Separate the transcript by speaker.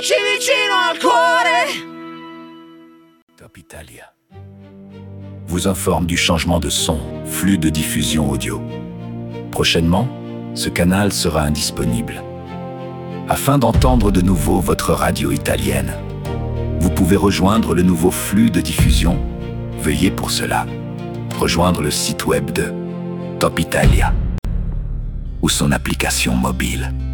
Speaker 1: ci vicino al cuore.
Speaker 2: Top Italia vous informe du changement de son, flux de diffusion audio. Prochainement, ce canal sera indisponible. Afin d'entendre de nouveau votre radio italienne, vous pouvez rejoindre le nouveau flux de diffusion. Veuillez pour cela rejoindre le site web de Top Italia ou son application mobile.